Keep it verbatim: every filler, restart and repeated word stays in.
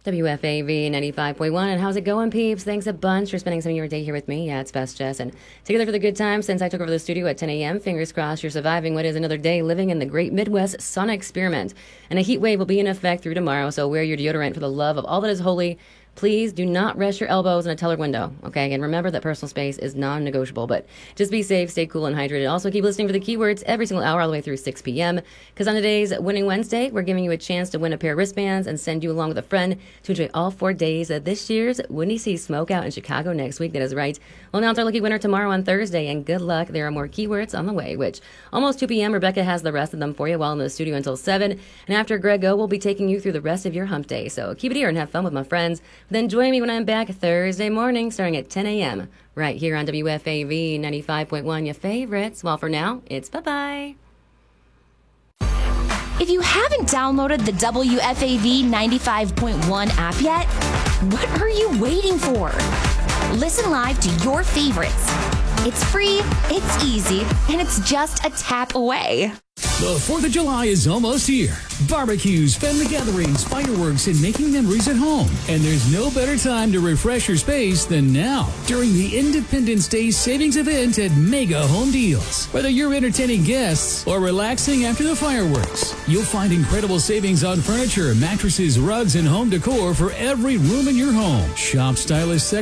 W F A V ninety-five point one. And how's it going, peeps? Thanks a bunch for spending some of your day here with me. Yeah, it's Best Jess. And together for the good time since I took over the studio at ten a.m. Fingers crossed you're surviving what is another day living in the great Midwest sauna experiment. And a heat wave will be in effect through tomorrow, so wear your deodorant for the love of all that is holy. Please do not rest your elbows in a teller window, okay? And remember that personal space is non-negotiable, but just be safe, stay cool and hydrated. Also, keep listening for the keywords every single hour all the way through six p.m. because on today's Winning Wednesday, we're giving you a chance to win a pair of wristbands and send you along with a friend to enjoy all four days of this year's Windy Sea Smokeout in Chicago next week. That is right. We'll announce our lucky winner tomorrow on Thursday, and good luck. There are more keywords on the way, which almost two p.m. Rebecca has the rest of them for you while in the studio until seven. And after Greg O, we'll be taking you through the rest of your hump day. So keep it here and have fun with my friends. Then join me when I'm back Thursday morning starting at ten a.m. right here on W F A V ninety-five point one, your favorites. Well, for now, it's bye-bye. If you haven't downloaded the W F A V ninety-five point one app yet, what are you waiting for? Listen live to your favorites. It's free, it's easy, and it's just a tap away. The fourth of July is almost here. Barbecues, family gatherings, fireworks, and making memories at home. And there's no better time to refresh your space than now, during the Independence Day savings event at Mega Home Deals. Whether you're entertaining guests or relaxing after the fireworks, you'll find incredible savings on furniture, mattresses, rugs, and home decor for every room in your home. Shop stylish